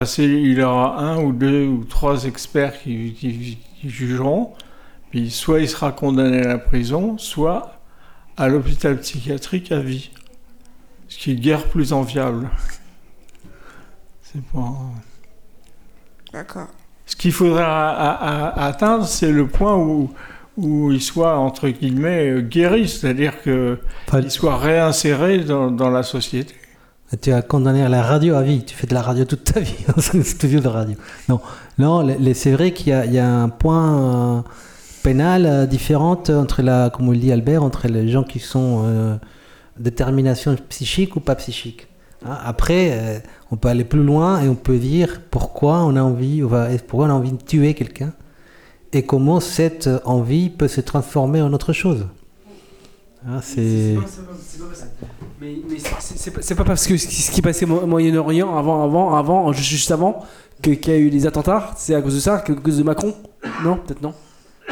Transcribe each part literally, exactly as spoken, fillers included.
Il y aura un ou deux ou trois experts qui, qui, qui jugeront, puis soit il sera condamné à la prison, soit à l'hôpital psychiatrique à vie. Ce qui est guère plus enviable. C'est pas... D'accord. Ce qu'il faudrait à, à, à atteindre, c'est le point où, où il soit, entre guillemets, guéri, c'est-à-dire qu'il enfin, soit réinséré dans, dans la société. Tu as condamné à la radio à vie, tu fais de la radio toute ta vie, dans un studio de radio. Non, non les, c'est vrai qu'il y a, il y a un point euh, pénal euh, différent entre, la, comme on le dit Albert, entre les gens qui sont euh, détermination psychique ou pas psychique. Hein, après, euh, on peut aller plus loin et on peut dire pourquoi on a envie, pourquoi on a envie de tuer quelqu'un et comment cette envie peut se transformer en autre chose. Hein, c'est... Mais, mais c'est, c'est, c'est, pas, c'est pas parce que ce qui passait au Moyen-Orient avant, avant, avant, juste avant, que, qu'il y a eu les attentats, c'est à cause de ça, à cause de Macron ? Non, peut-être non.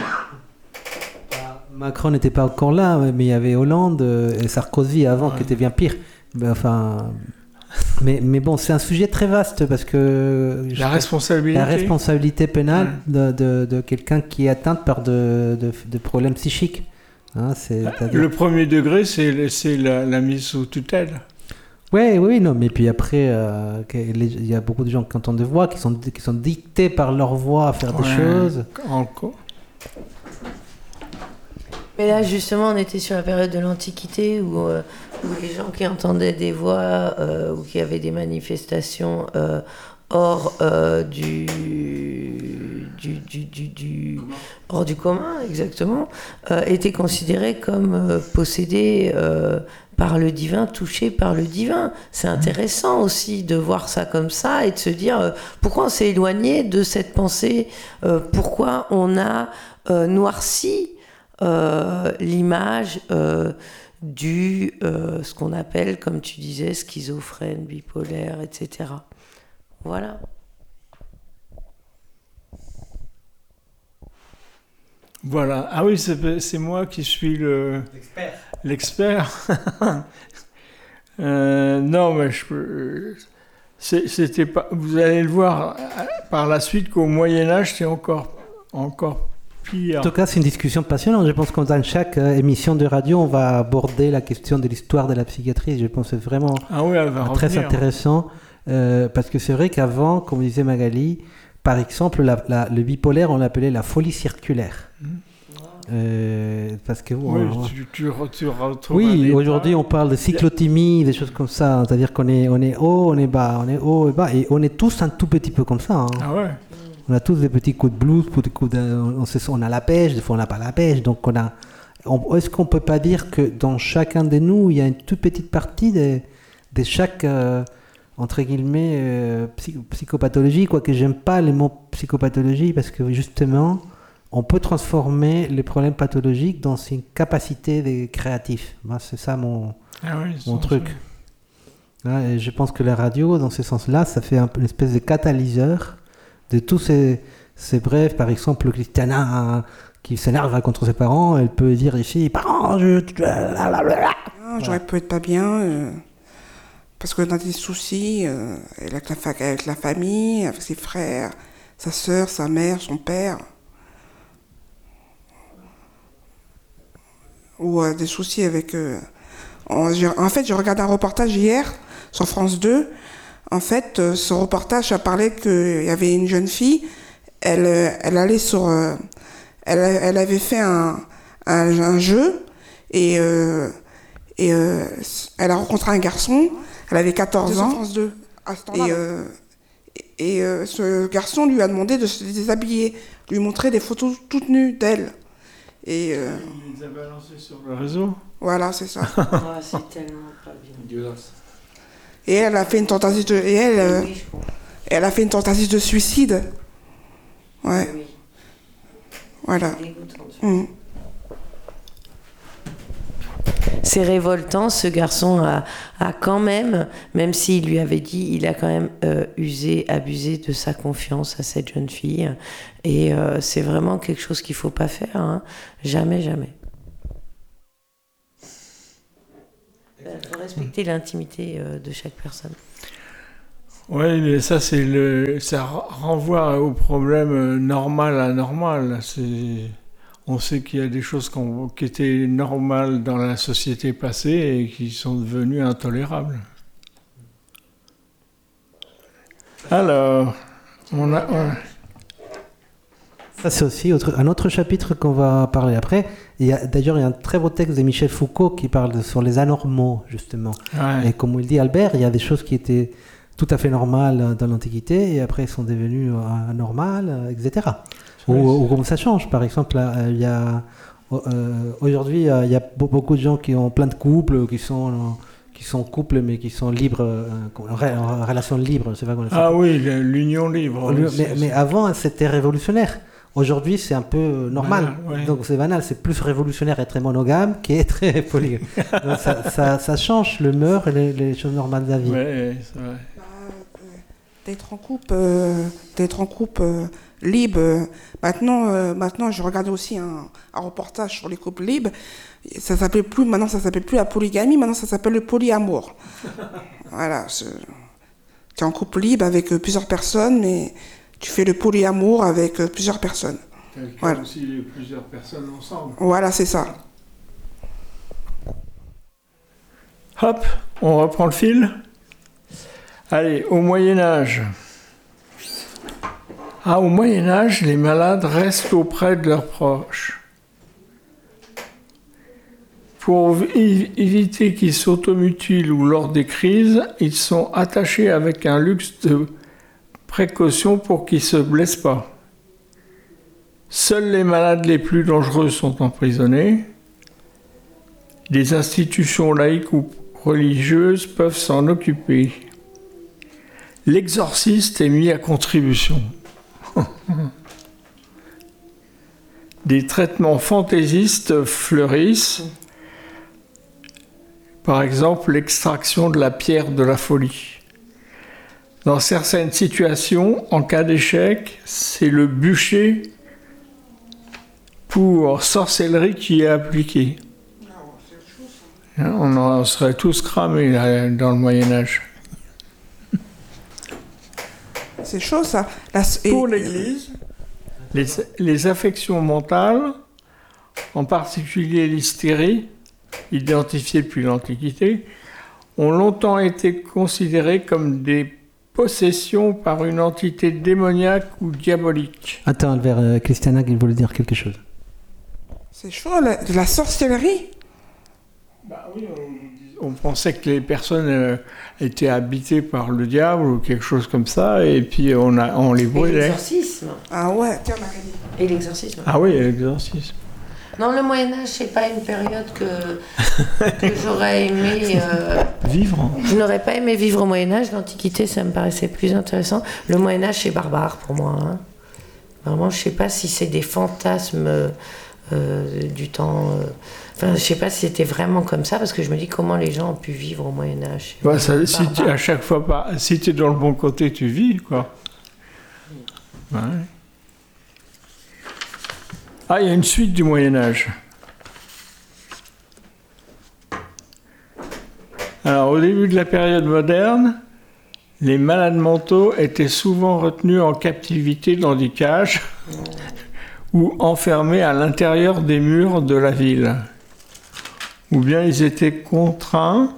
Macron n'était pas encore là, mais il y avait Hollande et Sarkozy avant, ouais. Qui était bien pire. Ben, enfin, mais, mais bon, c'est un sujet très vaste parce que la responsabilité, la responsabilité pénale mmh. de, de, de quelqu'un qui est atteint par de, de, de problèmes psychiques. Hein, c'est, le premier degré, c'est, c'est la, la mise sous tutelle. Oui, oui, non, mais puis après, euh, il y a beaucoup de gens qui entendent des voix, qui sont, qui sont dictés par leur voix à faire ouais, des choses. Encore. Mais là, justement, on était sur la période de l'Antiquité où, euh, où les gens qui entendaient des voix euh, ou qui avaient des manifestations euh, hors euh, du, du, du, du, du hors du commun, exactement, euh, étaient considérés comme euh, possédés euh, par le divin, touchés par le divin. C'est intéressant aussi de voir ça comme ça et de se dire euh, pourquoi on s'est éloigné de cette pensée, euh, pourquoi on a euh, noirci euh, l'image euh, du euh, ce qu'on appelle, comme tu disais, schizophrène, bipolaire, et cetera. Voilà. Voilà. Ah oui, c'est, c'est moi qui suis le... L'expert. L'expert. euh, non, mais je peux... C'est, c'était pas... Vous allez le voir par la suite qu'au Moyen-Âge, c'est encore, encore pire. En tout cas, c'est une discussion passionnante. Je pense que dans chaque euh, émission de radio, on va aborder la question de l'histoire de la psychiatrie. Je pense que c'est vraiment ah oui, elle va très revenir. Intéressant. Euh, parce que c'est vrai qu'avant, comme disait Magali, par exemple, la, la, le bipolaire, on l'appelait la folie circulaire. Mmh. Euh, parce que oui, on, tu, tu, tu retrouves oui, aujourd'hui on parle de cyclothymie, des choses comme ça, c'est-à-dire qu'on est, on est haut, on est bas, on est haut et bas, et on est tous un tout petit peu comme ça. Hein. Ah ouais. On a tous des petits coups de blues, des coups de, on, on a la pêche, des fois on n'a pas la pêche, donc on a. On, est-ce qu'on peut pas dire que dans chacun de nous, il y a une toute petite partie de, de chaque euh, entre guillemets euh, psy- psychopathologie, quoique j'aime pas le mot psychopathologie parce que justement on peut transformer les problèmes pathologiques dans une capacité de créatif. Moi, c'est ça mon, ah oui, mon truc. Hein, et je pense que la radio, dans ce sens-là, ça fait un, une espèce de catalyseur de tous ces, ces brefs. Par exemple, Christiana hein, qui s'énerve contre ses parents, elle peut dire ici, parents, je... Ah, j'aurais pu être pas bien, euh, parce qu'on a des soucis euh, avec, la fa- avec la famille, avec ses frères, sa sœur, sa mère, son père. Ou euh, des soucis avec... Euh, en, en fait, j'ai regardé un reportage hier sur France deux. En fait, euh, ce reportage a parlé qu'il y avait une jeune fille, elle, euh, elle allait sur... Euh, elle, elle avait fait un, un, un jeu et, euh, et euh, elle a rencontré un garçon, elle avait quatorze ans. France deux, à ce temps-là. Et, euh, et euh, ce garçon lui a demandé de se déshabiller, lui montrer des photos toutes nues d'elle. Et euh, il les a balancées sur le réseau. Voilà, c'est ça. Oh, c'est tellement pas bien. Et elle a fait une tentative de, et elle, euh, oui, elle a fait une tentative de suicide. Ouais. Oui. Voilà. Mmh. C'est révoltant, ce garçon a, a quand même, même s'il lui avait dit, il a quand même euh, usé, abusé de sa confiance à cette jeune fille. Et euh, c'est vraiment quelque chose qu'il ne faut pas faire. Hein. Jamais, jamais. Il faut respecter l'intimité euh, de chaque personne. Oui, mais ça, c'est le, ça renvoie au problème normal-anormal. C'est, on sait qu'il y a des choses qu'on- qui étaient normales dans la société passée et qui sont devenues intolérables. Alors, on a... on- Ça, c'est aussi autre- un autre chapitre qu'on va parler après. Il y a, d'ailleurs, il y a un très beau texte de Michel Foucault qui parle de- sur les anormaux, justement. ouais. Et comme il dit Albert, il y a des choses qui étaient tout à fait normales dans l'Antiquité et après sont devenues euh, anormales, euh, et cetera. Ou, Ouais, ou comme ça change. Par exemple, là, euh, il y a, euh, aujourd'hui, euh, il y a be- beaucoup de gens qui ont plein de couples, qui sont, euh, qui sont couples, mais qui sont libres, euh, en, ré- en relation libre. C'est pas comment on Ah oui, le- l'union libre. Le- oui, mais, c'est- mais avant, c'était révolutionnaire. Aujourd'hui, c'est un peu normal. Banal, ouais. Donc, c'est banal. C'est plus révolutionnaire être très monogame qu'être très polygame. Donc, ça, ça, ça change le mœurs et les, les choses normales de la vie. Ouais, c'est vrai. Bah, euh, d'être en couple, euh, d'être en couple euh, libre. euh, maintenant, euh, maintenant, je regardais aussi un, un reportage sur les couples libres. Ça s'appelle plus, maintenant, ça s'appelle plus la polygamie. Maintenant, ça s'appelle le polyamour. Voilà. Tu es en couple libre avec euh, plusieurs personnes, mais tu fais le polyamour avec euh, plusieurs personnes. Quelqu'un Voilà. aussi les plusieurs personnes ensemble. Voilà, c'est ça. Hop, on reprend le fil. Allez, au Moyen-Âge. Ah, au Moyen-Âge, les malades restent auprès de leurs proches. Pour évi- éviter qu'ils s'automutilent ou lors des crises, ils sont attachés avec un luxe de précaution pour qu'ils ne se blessent pas. Seuls les malades les plus dangereux sont emprisonnés. Des institutions laïques ou religieuses peuvent s'en occuper. L'exorciste est mis à contribution. Des traitements fantaisistes fleurissent. Par exemple, l'extraction de la pierre de la folie. Dans certaines situations, en cas d'échec, c'est le bûcher pour sorcellerie qui est appliqué. On en serait tous cramés là, dans le Moyen-Âge. C'est chaud, ça. La- et- Pour l'Église, les, les affections mentales, en particulier l'hystérie, identifiée depuis l'Antiquité, ont longtemps été considérées comme des possessions par une entité démoniaque ou diabolique. Attends, Albert, euh, Christiana, il voulait dire quelque chose. C'est chaud, la, de la sorcellerie. Bah oui, on, on pensait que les personnes euh, étaient habitées par le diable ou quelque chose comme ça, et puis on, a, on les Et brûlait. l'exorcisme. Ah ouais, tiens, Magali. Et l'exorcisme. Ah oui, l'exorcisme. Non, le Moyen-Âge, c'est pas une période que, que j'aurais aimé. euh, Vivre. Je n'aurais pas aimé vivre au Moyen-Âge. L'Antiquité, ça me paraissait plus intéressant. Le Moyen-Âge, c'est barbare pour moi. Hein. Vraiment, je sais pas si c'est des fantasmes euh, euh, du temps. euh, Enfin, je sais pas si c'était vraiment comme ça, parce que je me dis comment les gens ont pu vivre au Moyen-Âge. Ouais, ça, si tu, Barbare. à chaque fois, pas, si tu es dans le bon côté, tu vis, quoi. Ouais. Ah, il y a une suite du Moyen-Âge. Alors, au début de la période moderne, les malades mentaux étaient souvent retenus en captivité dans des cages ou enfermés à l'intérieur des murs de la ville. Ou bien ils étaient contraints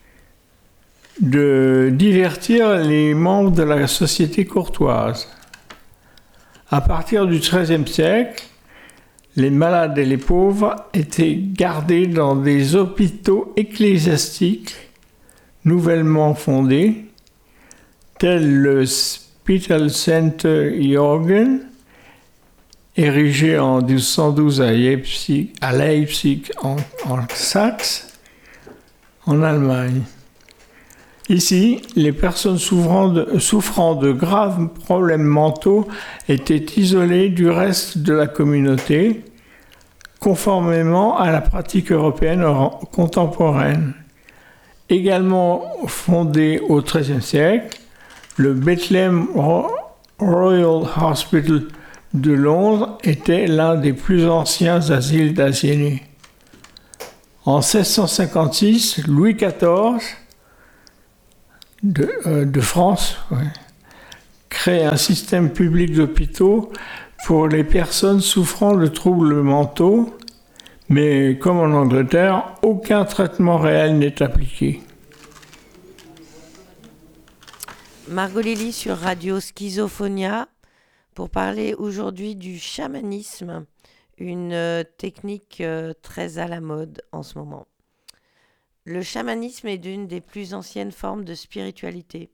de divertir les membres de la société courtoise. À partir du treizième siècle, les malades et les pauvres étaient gardés dans des hôpitaux ecclésiastiques nouvellement fondés, tels le Spital Center Jorgen, érigé en douze cent douze à Leipzig, à Leipzig en, en Saxe, en Allemagne. Ici, les personnes souffrant de, souffrant de graves problèmes mentaux étaient isolées du reste de la communauté, conformément à la pratique européenne contemporaine. Également fondé au treizième siècle, le Bethlehem Royal Hospital de Londres était l'un des plus anciens asiles d'aliénés. En seize cent cinquante-six, Louis quatorze de, euh, de France, ouais, crée un système public d'hôpitaux pour les personnes souffrant de troubles mentaux, mais comme en Angleterre, aucun traitement réel n'est appliqué. Margot Lily sur Radio Schizophonia pour parler aujourd'hui du chamanisme, une euh, technique euh, très à la mode en ce moment. Le chamanisme est l'une des plus anciennes formes de spiritualité.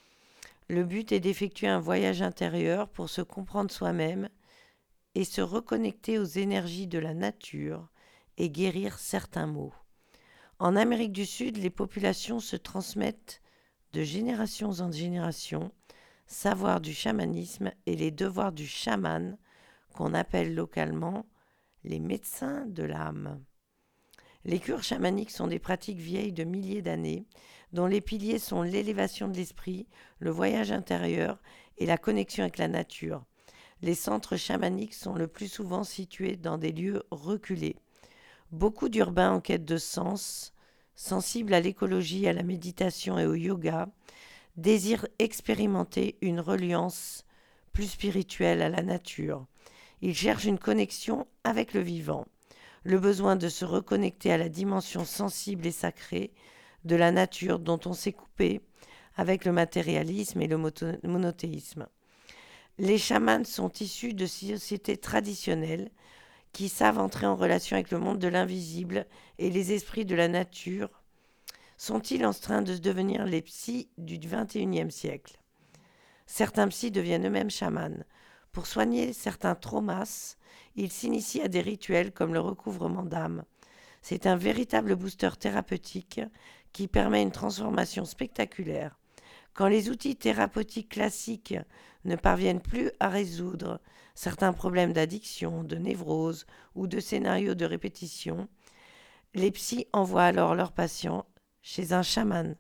Le but est d'effectuer un voyage intérieur pour se comprendre soi-même et se reconnecter aux énergies de la nature et guérir certains maux. En Amérique du Sud, les populations se transmettent de génération en génération, savoir du chamanisme et les devoirs du chaman, qu'on appelle localement les médecins de l'âme. Les cures chamaniques sont des pratiques vieilles de milliers d'années, dont les piliers sont l'élévation de l'esprit, le voyage intérieur et la connexion avec la nature. Les centres chamaniques sont le plus souvent situés dans des lieux reculés. Beaucoup d'urbains en quête de sens, sensibles à l'écologie, à la méditation et au yoga, désirent expérimenter une reliance plus spirituelle à la nature. Ils cherchent une connexion avec le vivant, le besoin de se reconnecter à la dimension sensible et sacrée de la nature dont on s'est coupé avec le matérialisme et le moto- monothéisme. Les chamans sont issus de sociétés traditionnelles qui savent entrer en relation avec le monde de l'invisible et les esprits de la nature. Sont-ils en train de devenir les psys du vingt et unième siècle ? Certains psys deviennent eux-mêmes chamans. Pour soigner certains traumas, ils s'initient à des rituels comme le recouvrement d'âme. C'est un véritable booster thérapeutique qui permet une transformation spectaculaire. Quand les outils thérapeutiques classiques ne parviennent plus à résoudre certains problèmes d'addiction, de névrose ou de scénarios de répétition, les psys envoient alors leurs patients chez un chaman.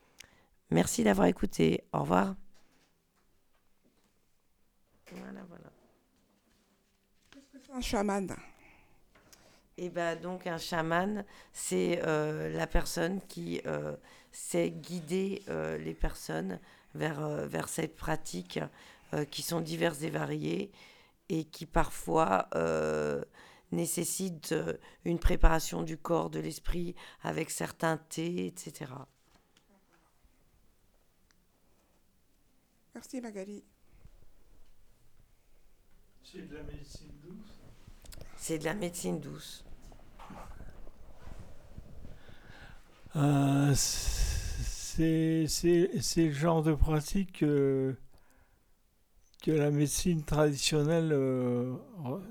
Merci d'avoir écouté. Au revoir. Voilà, voilà. Qu'est-ce que c'est un chaman ? Et ben donc un chaman, c'est euh, la personne qui euh, sait guider euh, les personnes vers, euh, vers cette pratique euh, qui sont diverses et variées et qui parfois euh, nécessitent euh, une préparation du corps, de l'esprit avec certains thés, et cetera. Merci Magali. C'est de la médecine douce. C'est de la médecine douce. Euh, c'est, c'est, c'est le genre de pratique que, que la médecine traditionnelle euh, re-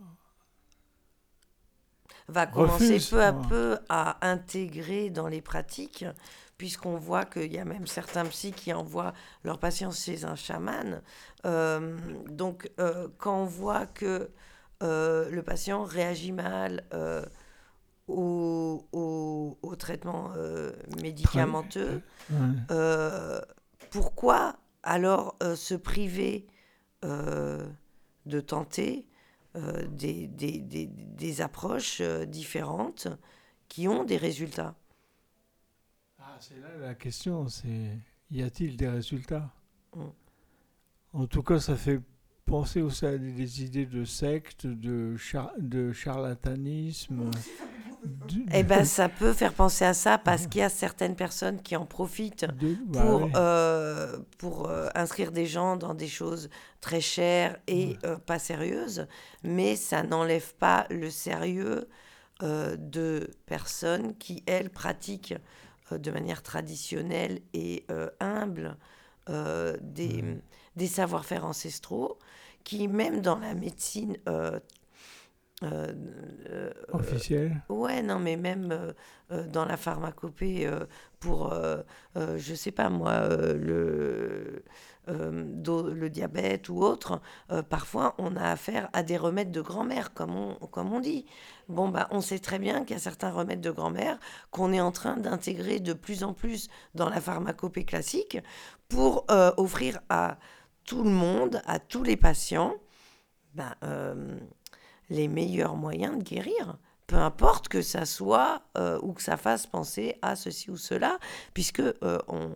Va commencer refuse. peu à Ouais. peu à intégrer dans les pratiques, puisqu'on voit qu'il y a même certains psys qui envoient leurs patients chez un chaman. Euh, donc, euh, quand on voit que euh, le patient réagit mal euh, au, au, au traitement euh, médicamenteux, Ouais. euh, pourquoi alors euh, se priver euh, de tenter euh, des, des, des, des approches euh, différentes qui ont des résultats? Ah, c'est là la question, c'est y a-t-il des résultats? Mm. En tout cas, ça fait penser aussi à des idées de secte, de, char- de charlatanisme. de- Eh ben, ça peut faire penser à ça parce qu'il y a certaines personnes qui en profitent de- bah pour, oui. euh, pour euh, inscrire des gens dans des choses très chères et euh, pas sérieuses, mais ça n'enlève pas le sérieux euh, de personnes qui, elles, pratiquent euh, de manière traditionnelle et euh, humble euh, des, Mhm. des savoir-faire ancestraux qui, même dans la médecine euh, euh, euh, Officiel. Ouais, non, mais même euh, euh, dans la pharmacopée, euh, pour, euh, euh, je sais pas moi, euh, le, euh, do- le diabète ou autre, euh, parfois on a affaire à des remèdes de grand-mère, comme on, comme on dit. Bon, bah, on sait très bien qu'il y a certains remèdes de grand-mère qu'on est en train d'intégrer de plus en plus dans la pharmacopée classique pour euh, offrir à tout le monde, à tous les patients, ben, euh, les meilleurs moyens de guérir. Peu importe que ça soit euh, ou que ça fasse penser à ceci ou cela, puisque euh, on,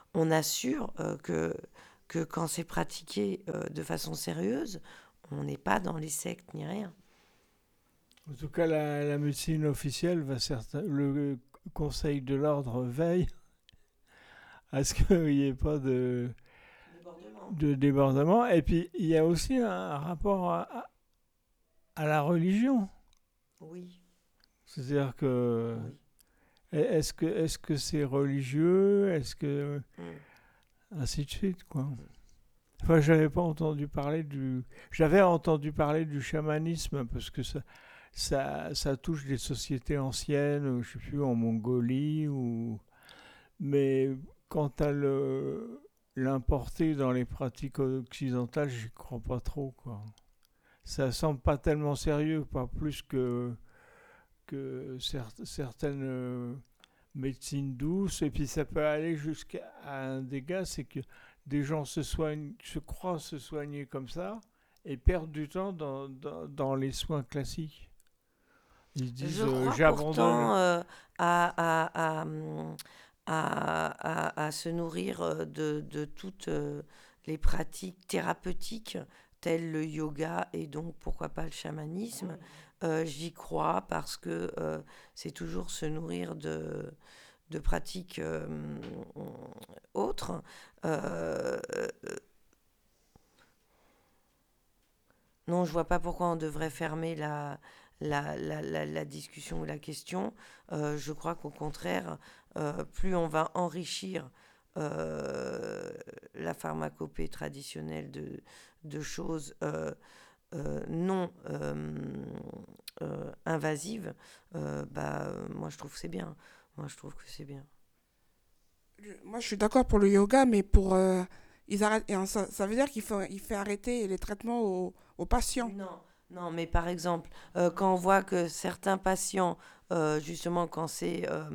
on assure euh, que, que quand c'est pratiqué euh, de façon sérieuse, on n'est pas dans les sectes ni rien. En tout cas, la, la médecine officielle va certain, le Conseil de l'ordre veille à ce qu'il n'y ait pas de Débordement. de débordement. Et puis, il y a aussi un rapport à, à, à la religion. Oui. C'est-à-dire que Oui. est-ce que est-ce que c'est religieux, est-ce que Mm. ainsi de suite, quoi. Enfin, j'avais pas entendu parler du j'avais entendu parler du chamanisme parce que ça ça ça touche des sociétés anciennes, je sais plus, en Mongolie ou mais quant à le l'importer dans les pratiques occidentales, j'y crois pas trop, quoi. Ça semble pas tellement sérieux, pas plus que que cer- certaines euh, médecines douces. Et puis ça peut aller jusqu'à un dégât, c'est que des gens se soignent, se croient se soigner comme ça et perdent du temps dans, dans, dans les soins classiques. Ils se disent Je euh, crois j'abandonne. pourtant euh, à, à, à, hum, à- à- à se nourrir euh, de, de toutes euh, les pratiques thérapeutiques telles le yoga et donc pourquoi pas le chamanisme. Euh, j'y crois parce que euh, c'est toujours se nourrir de, de pratiques euh, autres. Euh, non, je vois pas pourquoi on devrait fermer la, la, la, la, la discussion ou la question. Euh, je crois qu'au contraire, euh, plus on va enrichir euh, la pharmacopée traditionnelle de, de choses euh, euh, non euh, euh, invasives, euh, bah, moi je trouve que c'est bien. Moi je trouve que c'est bien. Le- Moi, je suis d'accord pour le yoga, mais pour euh, ils arrêtent. Et ça, ça veut dire qu'il faut, il fait arrêter les traitements aux, aux patients. Non, non, mais par exemple, euh, quand on voit que certains patients, euh, justement, quand c'est, euh,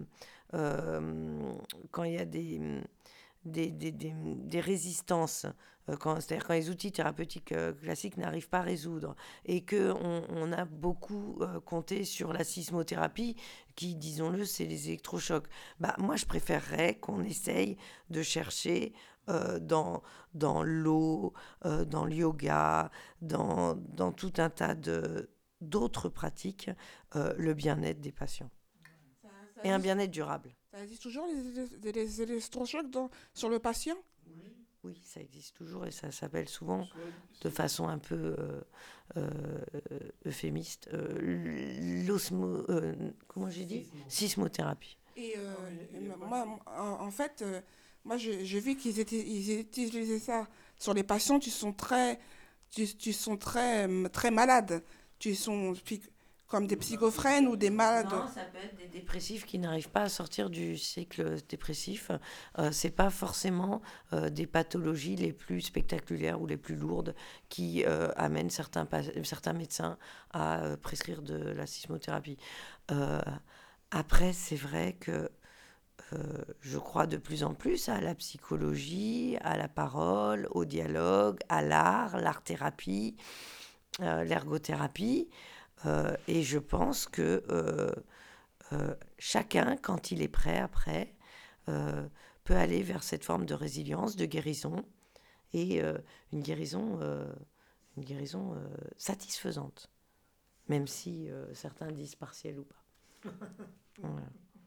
euh, quand il y a des, des, des, des, des résistances, euh, quand, c'est-à-dire quand les outils thérapeutiques euh, classiques n'arrivent pas à résoudre, et que on, on a beaucoup euh, compté sur la sismothérapie, qui, disons-le, c'est les électrochocs. Bah, moi, je préférerais qu'on essaye de chercher euh, dans, dans l'eau, euh, dans le yoga, dans, dans tout un tas de, d'autres pratiques, euh, le bien-être des patients. Ça, ça Et un existe, bien-être durable. ça existe toujours les, les, les électrochocs dans- sur le patient? Oui, ça existe toujours et ça s'appelle souvent, de façon un peu euh, euh, euphémiste, euh, l'osmo... euh, comment j'ai dit Sismothérapie. Et euh, moi, en, en fait, euh, moi, j'ai j'ai vu qu'ils étaient, ils utilisaient ça sur les patients qui sont très, tu, tu sont très, euh, très malades. Tu sont puis- comme des psychophrènes ou des malades. Non, ça peut être des dépressifs qui n'arrivent pas à sortir du cycle dépressif. Euh, c'est pas forcément euh, des pathologies les plus spectaculaires ou les plus lourdes qui euh, amènent certains, pa- certains médecins à euh, prescrire de la sismothérapie. Euh, après, c'est vrai que euh, je crois de plus en plus à la psychologie, à la parole, au dialogue, à l'art, l'art-thérapie, euh, l'ergothérapie. Euh, et je pense que euh, euh, chacun, quand il est prêt après, euh, peut aller vers cette forme de résilience, de guérison, et euh, une guérison, euh, une guérison euh, satisfaisante, même si euh, certains disent partielle ou pas. Voilà.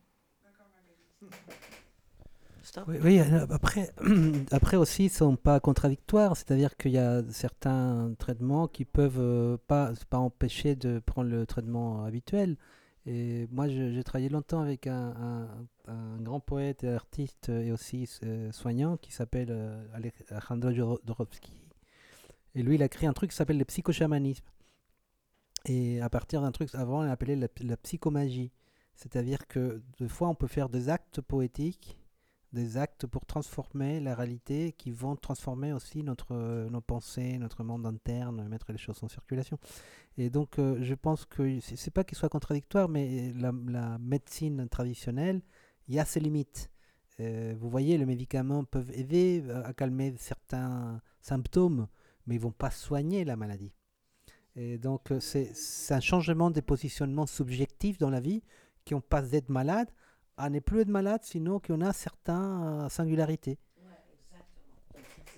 Stop. Oui, oui, euh, après, après aussi, ils ne sont pas contradictoires, c'est-à-dire qu'il y a certains traitements qui peuvent euh, pas, pas empêcher de prendre le traitement habituel. Et moi, je- j'ai travaillé longtemps avec un, un- un grand poète et artiste et aussi euh, soignant qui s'appelle euh, Alejandro Jodorowsky. Et lui, il a créé un truc qui s'appelle le psychochamanisme. Et à partir d'un truc, avant, on l'appelait la, la psychomagie. C'est-à-dire que des fois, on peut faire des actes poétiques, des actes pour transformer la réalité, qui vont transformer aussi notre, euh, nos pensées, notre monde interne, mettre les choses en circulation. Et donc, euh, je pense que c'est c'est pas qu'il soit contradictoire, mais la, la médecine traditionnelle, il y a ses limites. Euh, vous voyez, les médicaments peuvent aider à calmer certains symptômes, mais ils vont pas soigner la maladie. Et donc, euh, c'est c'est un changement des positionnements subjectifs dans la vie qui on passe d'être malade à ne plus être malade, sinon qu'on a certaines euh, singularités. Mm.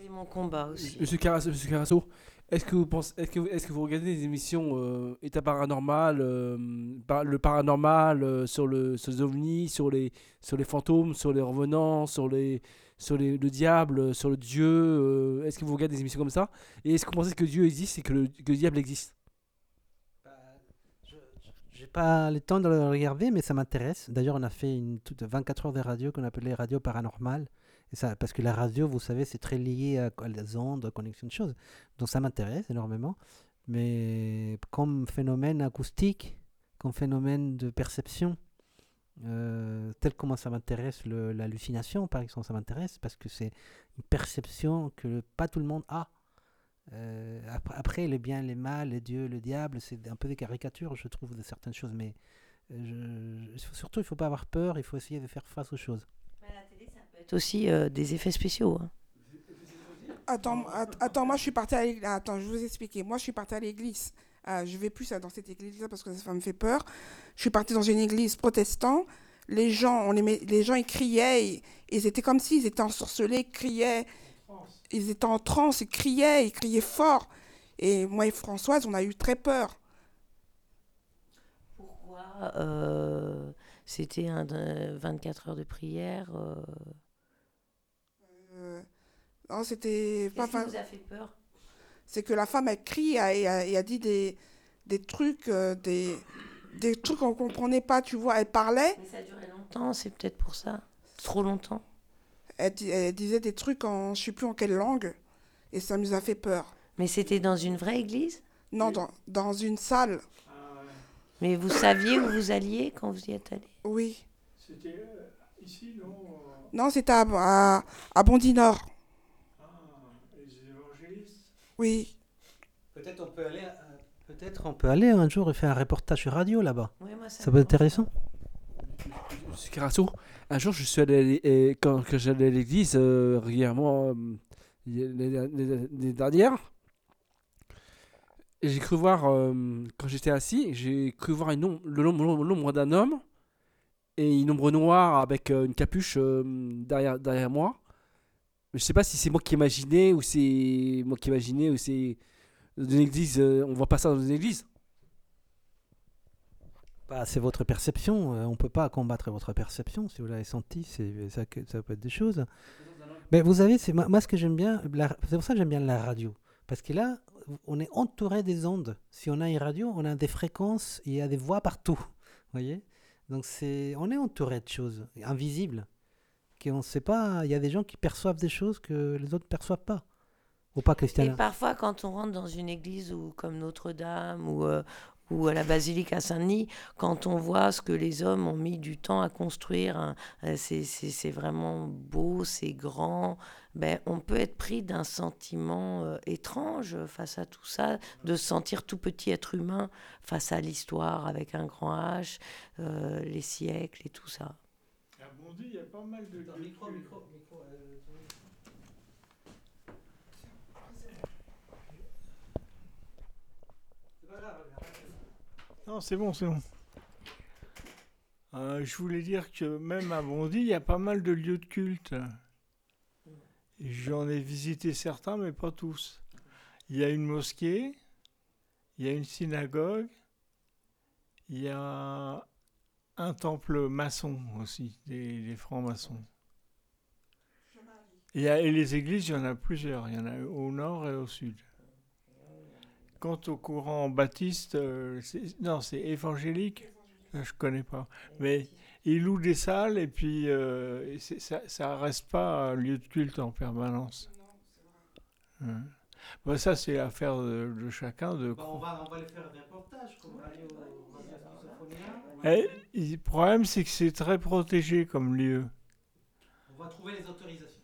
C'est mon combat aussi. Monsieur Carasso, Monsieur Carasso, est-ce que vous pensez, est-ce que, vous- est-ce que vous regardez des émissions euh, État paranormal, euh, par- le paranormal, euh, sur le, sur les ovnis, sur les, sur les fantômes, sur les revenants, sur les, sur les, le diable, sur le Dieu euh, est-ce que vous regardez des émissions comme ça? Et est-ce que vous pensez que Dieu existe et que le, que le diable existe? J'ai pas le temps de le regarder, mais ça m'intéresse. D'ailleurs, on a fait une toute vingt-quatre heures de radio qu'on appelait radio paranormale. Et ça, parce que la radio, vous savez, c'est très lié à, à les ondes, à connexion de choses. Donc ça m'intéresse énormément. Mais comme phénomène acoustique, comme phénomène de perception, euh, tel comment ça m'intéresse, le- l'hallucination par exemple, ça m'intéresse parce que c'est une perception que pas tout le monde a. Euh, ap- après, le bien, le mal, les dieux, le diable, c'est un peu des caricatures, je trouve, de certaines choses. Mais euh, je- je- surtout, il ne faut pas avoir peur, il faut essayer de faire face aux choses. Mais la télé, ça peut être aussi euh, des effets spéciaux. Hein. Attends, att- attends, moi je suis partie à l'église. Attends, je vais vous expliquer. Moi je suis partie à l'église. Euh, je vais plus dans cette église-là parce que ça me fait peur. Je suis partie dans une église protestante. Les gens, on les, met- les gens, ils criaient. Ils, ils étaient comme s'ils étaient ensorcelés, ils criaient. Ils étaient en transe, ils criaient, ils criaient fort. Et moi et Françoise, on a eu très peur. Pourquoi euh, c'était un de- vingt-quatre heures de prière euh, Euh, non, c'était pas Qu'est-ce qui fa- vous a fait peur? C'est que la femme, elle crie et a, et a- et a dit des, des trucs, euh, des, des trucs qu'on comprenait pas, tu vois. Elle parlait, Mais ça a duré longtemps, c'est peut-être pour ça. Trop longtemps. elle, di- elle disait des trucs en, je sais plus en quelle langue, et ça nous a fait peur. Mais c'était dans une vraie église? Non, dans, dans une salle, Mais vous saviez où vous alliez quand vous y êtes allé? oui. C'était euh, ici, non euh, Non, c'était à, à, à Bondy-Nord, Ah, les évangélistes. oui. Peut-être on peut aller, peut-être on peut aller un jour et faire un reportage sur radio là-bas. Oui, moi, Ça peut être intéressant. Monsieur Carasso, un jour je suis allé à l'é- euh, quand, quand j'allais à l'église euh, régulièrement euh, les, les- les- les dernières, et j'ai cru voir euh, quand j'étais assis, j'ai cru voir une ombre- le l'ombre l'ombre d'un homme et une ombre noire avec euh, une capuche euh, derrière derrière moi. Mais je sais pas si c'est moi qui imaginais ou c'est moi qui imaginais ou c'est dans une église. Euh, on voit pas ça dans une église. Bah, c'est votre perception. euh, On ne peut pas combattre votre perception. Si vous l'avez senti, c'est, ça, que- ça peut être des choses. Mais vous savez, c'est, moi, moi, ce que j'aime bien, la- c'est pour ça que j'aime bien la radio. Parce que là, on est entouré des ondes. Si on a une radio, on a des fréquences, il y a des voix partout. Vous voyez? Donc c'est, on est entouré de choses invisibles. Qu'on sait pas, il y a des gens qui perçoivent des choses que les autres ne perçoivent pas. Ou pas, Et Christiane? parfois, quand on rentre dans une église ou comme Notre-Dame ou, euh, ou à la basilique à Saint-Denis, quand on voit ce que les hommes ont mis du temps à construire, hein, euh, c'est, c'est, c'est vraiment beau, c'est grand, ben, on peut être pris d'un sentiment euh, étrange face à tout ça, de se sentir tout petit être humain face à l'histoire avec un grand H, euh, les siècles et tout ça. À Bondy, il y a pas mal de lieux de culte. Non, c'est bon, c'est bon. Euh, je voulais dire que même à Bondy, il y a pas mal de lieux de culte. Et j'en ai visité certains, mais pas tous. Il y a une mosquée, il y a une synagogue, il y a un temple maçon aussi, des, des francs-maçons. Il y a- et les églises, il y en a plusieurs. Il y en a au nord et au sud. Quant au courant baptiste, euh, c'est- non, c'est évangélique. Euh, Je connais pas. Mais ils louent des salles et puis euh, et c'est- ça, ça reste pas un lieu de culte en permanence. Hein. Bon, ça, c'est l'affaire de, de chacun. De... on, va, on va les faire des reportages comme radio, Et, et le problème, c'est que c'est très protégé comme lieu. On va trouver les autorisations.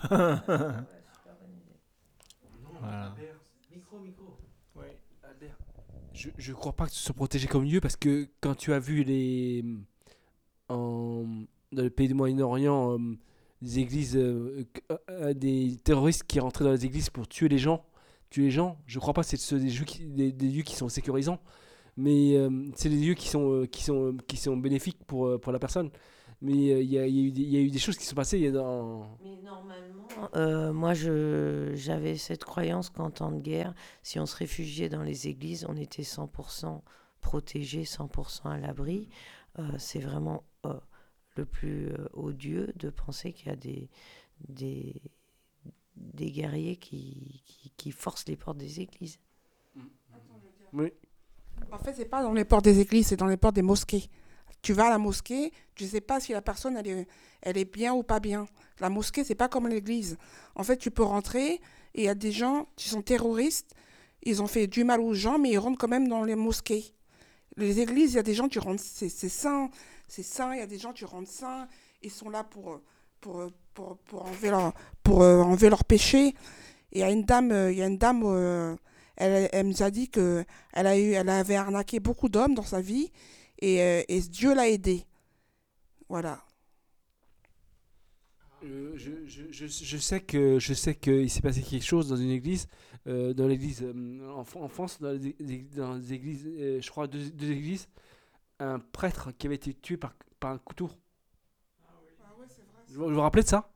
Voilà. Micro, micro. Albert, je, je crois pas que ce soit protégé comme lieu parce que quand tu as vu les en, dans le pays du Moyen-Orient euh, des églises euh, euh, euh, des terroristes qui rentraient dans les églises pour tuer les gens, tuer les gens, je crois pas que c'est ce- des, jeux qui- des, des lieux qui sont sécurisants, mais euh, c'est des lieux qui sont euh, qui sont qui sont bénéfiques pour euh, pour la personne. mais euh, il y, a, il y, a eu des- il y a eu des choses qui sont passées il y a dans... Mais normalement, euh, moi, je, j'avais cette croyance qu'en temps de guerre, si on se réfugiait dans les églises, on était cent pour cent protégé, cent pour cent à l'abri. Euh, c'est vraiment euh, le plus euh, odieux de penser qu'il y a des, des, des guerriers qui, qui, qui forcent les portes des églises. Oui. En fait, c'est pas dans les portes des églises, c'est dans les portes des mosquées. Tu vas à la mosquée, tu sais pas si la personne elle est, elle est bien ou pas bien. La mosquée, c'est pas comme l'église. En fait, tu peux rentrer et il y a des gens qui sont terroristes, ils ont fait du mal aux gens, mais ils rentrent quand même dans les mosquées. Les églises, il y a des gens qui rentrent, c'est, c'est saint, c'est saint, il y a des gens qui rentrent saints, ils sont là pour, pour, pour, pour enlever leur, pour euh, enlever leur péché. Et il y a une dame, euh, il y a une dame, euh, elle, elle nous a dit que elle a eu, elle avait arnaqué beaucoup d'hommes dans sa vie et, euh, et Dieu l'a aidée. Voilà. Euh, je, je, je, je sais que je sais qu'il s'est passé quelque chose dans une église, euh, dans l'église euh, en, en France, dans les, les- dans les églises, euh, je crois deux, deux églises, un prêtre qui avait été tué par, par un couteau. Vous vous vous rappelez de ça?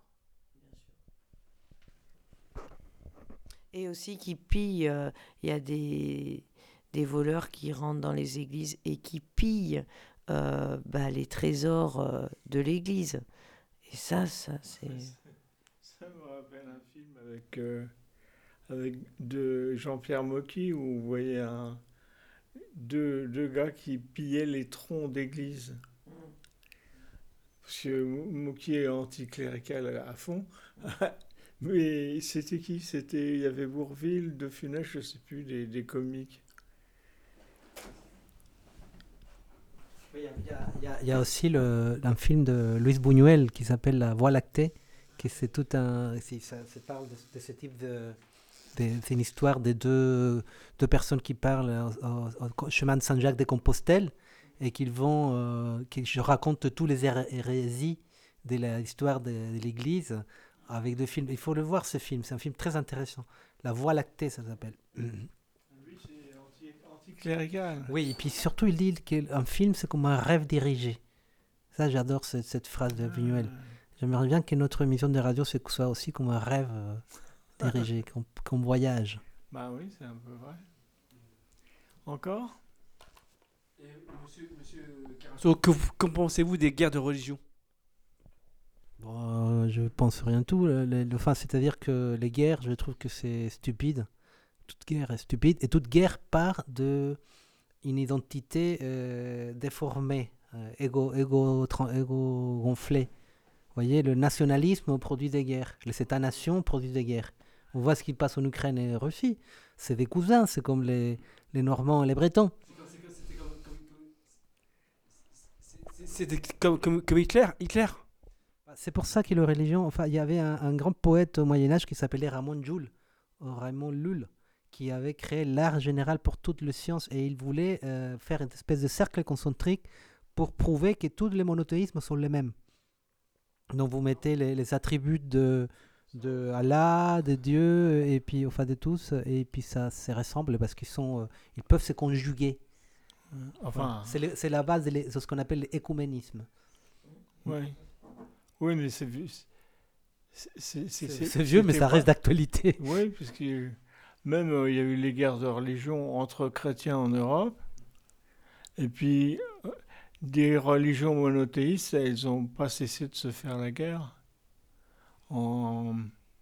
Et aussi qui pillent, euh, il y a des, des voleurs qui rentrent dans les églises et qui pillent euh, bah, les trésors euh, de l'église. Et ça, ça c'est... Ça me rappelle un film avec, euh, avec de Jean-Pierre Mocky où vous voyez un, deux, deux gars qui pillaient les troncs d'église. Parce que Mocky est anticlérical à fond. Mais c'était qui? C'était, il y avait Bourvil, De Funès, je sais plus, des, des comiques. Il y, a- il y a- il y a- il y a aussi le, un film de Luis Buñuel qui s'appelle La Voie lactée, qui c'est tout un, c'est- ça, ça parle de, de ce type de, de- c'est une histoire de deux, deux personnes qui parlent au, au- au chemin de Saint-Jacques de Compostelle et qu'ils vont, euh, qui je raconte tous les hér- hérésies de la- l'histoire de, de l'Église avec deux films. Il faut le voir ce film, c'est un film très intéressant. La Voie lactée, ça s'appelle. Lui, c'est anti, anticlérical. Oui, et puis surtout, il dit qu'un film, c'est comme un rêve dirigé. Ça, j'adore cette, cette phrase de Buñuel. J'aimerais bien que notre émission de radio ce soit aussi comme un rêve euh, dirigé, qu'on qu'on voyage. Bah oui, c'est un peu vrai. Encore? Et monsieur, monsieur Carasso, que, vous- qu'en pensez-vous des guerres de religion? Bon, euh, je pense rien de tout. Le- le- enfin, c'est-à-dire que les guerres, je trouve que c'est stupide. Toute guerre est stupide. Et toute guerre part de une identité euh, déformée, euh, égo, égo, tran- égo gonflé. Vous voyez, le nationalisme produit des guerres. Les États-nations produisent des guerres. On voit ce qui passe en Ukraine et en Russie. C'est des cousins, c'est comme les, les Normands et les Bretons. C'était comme, comme, comme Hitler, Hitler. C'est pour ça que la religion, enfin, il y avait un, un grand poète au Moyen-Âge qui s'appelait Raymond Lull, Raymond Lull, qui avait créé l'art général pour toutes les sciences et il voulait euh, faire une espèce de cercle concentrique pour prouver que tous les monothéismes sont les mêmes. Donc vous mettez les, les attributs de, de Allah, de Dieu, et puis enfin de tous, et puis ça se ressemble parce qu'ils sont, euh, ils peuvent se conjuguer. Enfin, Voilà. C'est, le- c'est la base de, l'é- de ce qu'on appelle l'écuménisme. oui. Oui, mais c'est vieux. C'est, c'est, c'est, C'est, c'est vieux, mais c'était ça pas- reste d'actualité. Oui, puisque même euh, il y a eu les guerres de religion entre chrétiens en Europe. Et puis, euh, des religions monothéistes, elles n'ont pas cessé de se faire la guerre. En...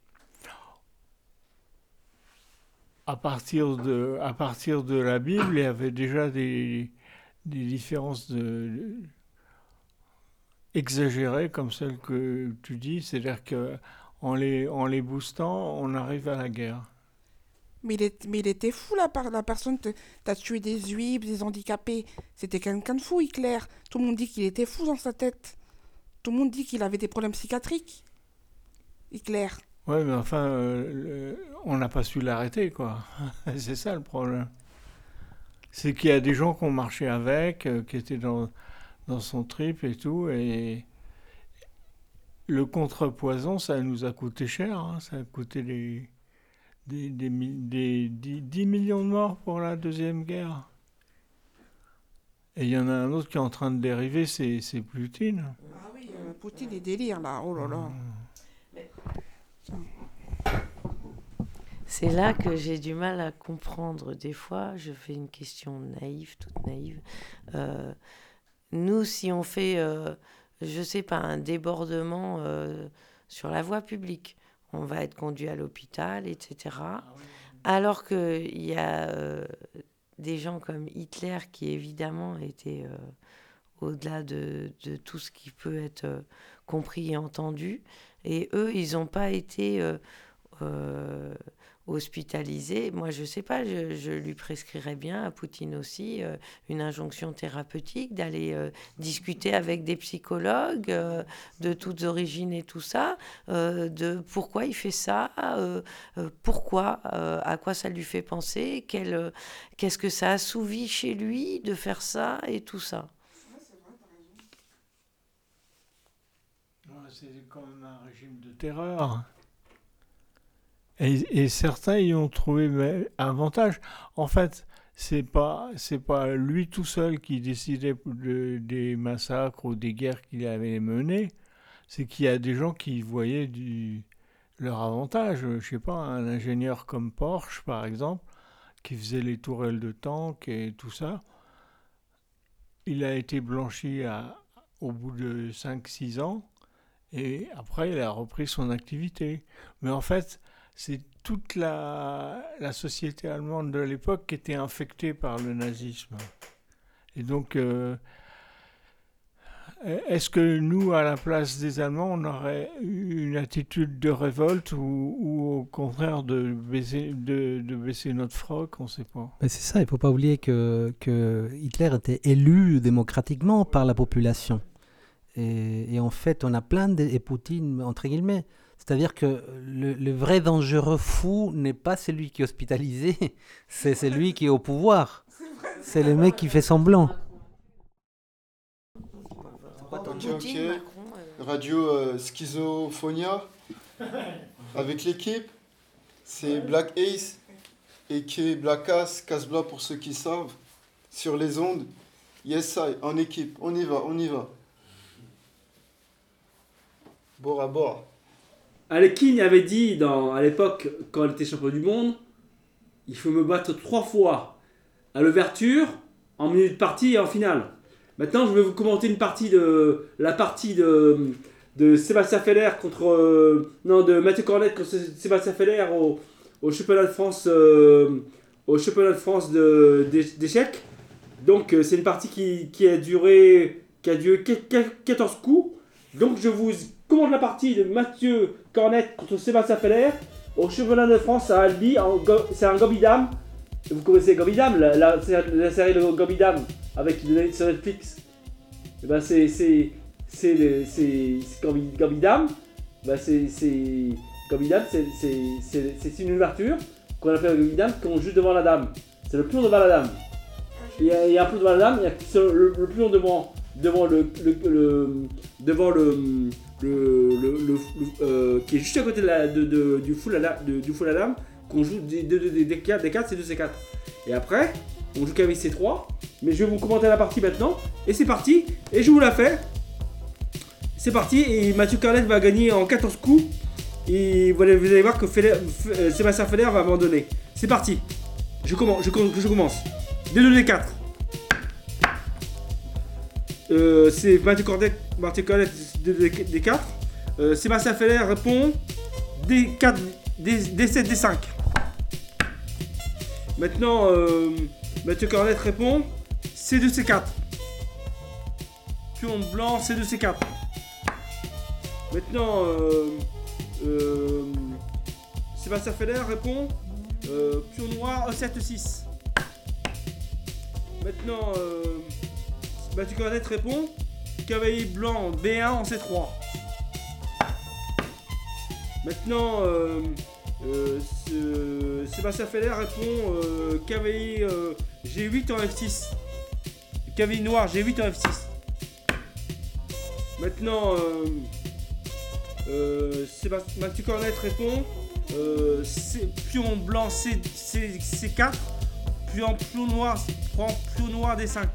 À, partir de, à partir de la Bible, il y avait déjà des, des différences de, exagérées comme celles que tu dis. C'est-à-dire qu'en les, en les boostant, on arrive à la guerre. Mais il, est- mais il était fou, la, par- la personne. te- T'as tué des juifs, des handicapés. C'était quelqu'un de fou, Hitler. Tout le monde dit qu'il était fou dans sa tête. Tout le monde dit qu'il avait des problèmes psychiatriques. Hitler. Oui, mais enfin, euh, le- on n'a pas su l'arrêter, quoi. C'est ça le problème. C'est qu'il y a des gens qui ont marché avec, euh, qui étaient dans, dans son trip et tout, et le contrepoison, ça nous a coûté cher, hein. Ça a coûté des, des, des, mi- des dix, dix millions de morts pour la Deuxième Guerre. Et il y en a un autre qui est en train de dériver, c'est c'est Poutine. Ah oui, Poutine, les délires, là. Oh là là. C'est là que j'ai du mal à comprendre. Des fois, je fais une question naïve, toute naïve. Euh, nous, si on fait, euh, je sais pas, un débordement euh, sur la voie publique, on va être conduit à l'hôpital, et cetera. Ah oui. Alors qu'il y a euh, des gens comme Hitler qui, évidemment, étaient euh, au-delà de, de tout ce qui peut être euh, compris et entendu. Et eux, ils n'ont pas été... Euh, euh, hospitalisé. Moi, je sais pas, je, je lui prescrirais bien, à Poutine aussi, euh, une injonction thérapeutique, d'aller euh, discuter avec des psychologues euh, de toutes origines et tout ça, euh, de pourquoi il fait ça, euh, euh, pourquoi, euh, à quoi ça lui fait penser, quel, euh, qu'est-ce que ça assouvit chez lui de faire ça et tout ça. C'est quand même un régime de terreur. Et, et certains y ont trouvé avantage. En fait, c'est pas c'est pas lui tout seul qui décidait de, des massacres ou des guerres qu'il avait menées. C'est qu'il y a des gens qui voyaient du, leur avantage. Je sais pas, un ingénieur comme Porsche, par exemple, qui faisait les tourelles de tanks et tout ça. Il a été blanchi à, au bout de cinq six ans. Et après, il a repris son activité. Mais en fait, c'est toute la, la société allemande de l'époque qui était infectée par le nazisme. Et donc, euh, est-ce que nous, à la place des Allemands, on aurait eu une attitude de révolte ou, ou au contraire de baisser, de, de baisser notre froc? On ne sait pas. Mais c'est ça, il ne faut pas oublier que, que Hitler était élu démocratiquement par la population. Et, et en fait, on a plein de... Et Poutine, entre guillemets. C'est-à-dire que le, le vrai dangereux fou n'est pas celui qui est hospitalisé, c'est celui qui est au pouvoir. C'est le mec qui fait semblant. Ok, ok. Radio euh, Schizophonia avec l'équipe. C'est Black Ace et qui Black Ass, Casbla pour ceux qui savent. Sur les ondes. Yes, I, en équipe. On y va, on y va. Bord à bord. Alekhine avait dit dans, à l'époque, quand elle était champion du monde, il faut me battre trois fois à l'ouverture, en milieu de partie et en finale. Maintenant, je vais vous commenter une partie de la partie de, de Sébastien Feller contre euh, non de Mathieu Cornet contre Sébastien Feller au, au championnat de France euh, au championnat de France de, d'échecs. Donc, euh, c'est une partie qui, qui a duré qui a duré quatorze coups. Donc, je vous commande la partie de Mathieu Cornet contre Sébastien Feller au championnat de France à Albi. En go- c'est un Gobidam. Vous connaissez Gobidam, la, la, la série de Gobidam avec sur Netflix. Et ben c'est c'est c'est le, c'est, c'est Gobidam. Ben c'est c'est Gobidam, c'est c'est c'est c'est une ouverture qu'on appelle Gobidam qu'on joue devant la dame. C'est le pion devant la dame. Il y a, il y a un pion devant la dame, il y a le, le, le pion devant devant le, le, le devant le le, le, le, le euh, qui est juste à côté de la, de, de, du full à la, de, du full à dame qu'on joue des, des, des, des quatre, c'est deux C quatre. Et après, on joue qu'avec C trois, mais je vais vous commenter la partie maintenant. Et c'est parti, et je vous la fais. C'est parti, et Mathieu Cornet va gagner en quatorze coups. Et vous allez, vous allez voir que Feller, euh, Sébastien Feller va abandonner. C'est parti, je commence. Je, je commence. D deux D quatre. Euh, c'est Mathieu Cornet, Mathieu Cornet D quatre. Euh, Sébastien Feller répond D quatre, D sept, D cinq. Maintenant, euh, Mathieu Cornet répond C deux, C quatre. Pion blanc, C deux, C quatre. Maintenant, euh, euh, Sébastien Feller répond euh, pion noir, E sept, E six. Maintenant, euh, Mathieu Cornet répond cavalier blanc, B un en C trois. Maintenant, euh, euh, ce, Sébastien Feller répond euh, cavalier euh, G huit en F six. Cavalier noir, G huit en F six. Maintenant, euh, euh, Sébastien, Mathieu Cornet répond euh, C, pion blanc C, C, C4. Pion, pion noir, prend pion noir D cinq.